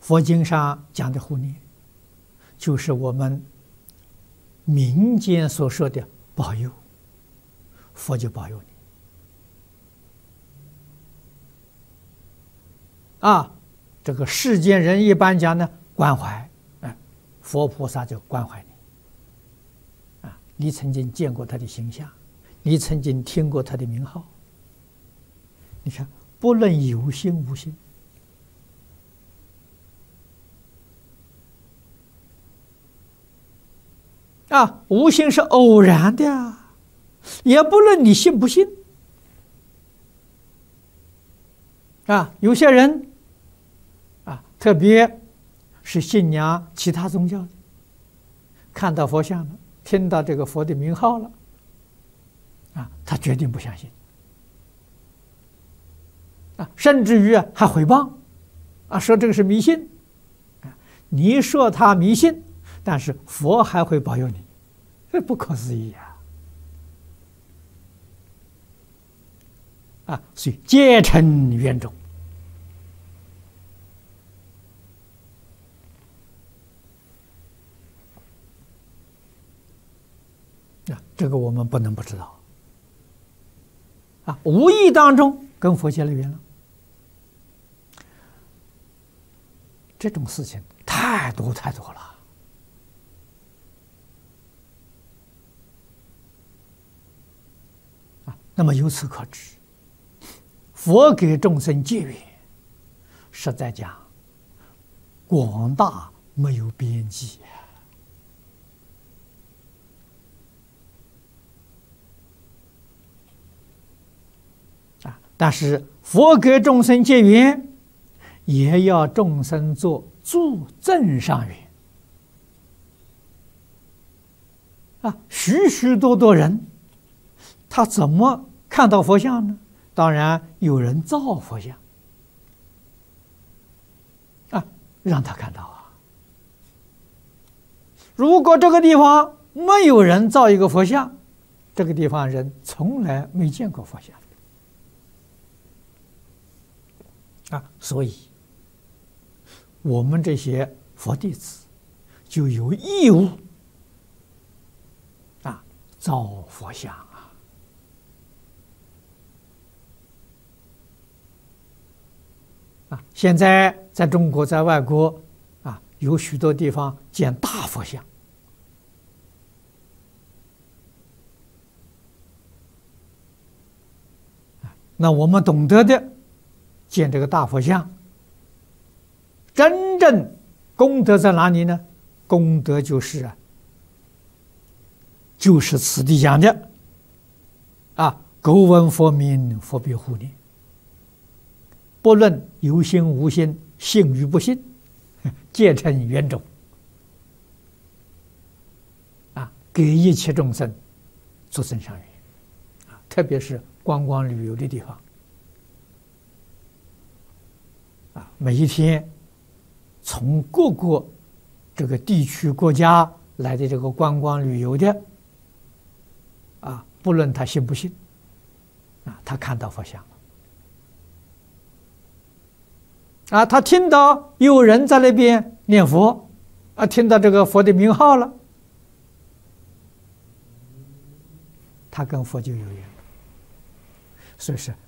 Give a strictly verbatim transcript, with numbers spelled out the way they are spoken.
佛经上讲的护念，就是我们民间所说的保佑，佛就保佑你。啊，这个世间人一般讲呢，关怀，哎，佛菩萨就关怀你。啊，你曾经见过他的形象，你曾经听过他的名号。你看，不论有心无心。啊，无心是偶然的啊，也不论你信不信。啊，有些人啊，特别是信仰其他宗教的，看到佛像了，听到这个佛的名号了，啊，他决定不相信。啊，甚至于啊还诽谤，啊，说这个是迷信。啊，你说他迷信，但是佛还会保佑你，这不可思议啊！啊，所以戒嗔怨种。啊，这个我们不能不知道。啊，无意当中跟佛结了缘了。这种事情太多太多了。啊，那么由此可知，佛给众生结缘，实在讲广大没有边际啊！但是佛给众生结缘，也要众生做助正上缘啊！许许多多人，他怎么看到佛像呢？当然有人造佛像啊，让他看到啊。如果这个地方没有人造一个佛像，这个地方人从来没见过佛像啊，所以我们这些佛弟子就有义务啊造佛像啊。啊，现在在中国，在外国啊，有许多地方建大佛像。那我们懂得的，建这个大佛像，真正功德在哪里呢？功德就是啊，就是此地讲的啊，苟闻佛名，佛必护念。不论有心无心，信与不信，戒嗔怨种啊，给一切众生做增上缘啊，特别是观光旅游的地方啊，每一天从各个这个地区国家来的这个观光旅游的啊，不论他信不信啊，他看到佛像了啊，他听到有人在那边念佛啊，听到这个佛的名号了，他跟佛就有缘了。所以是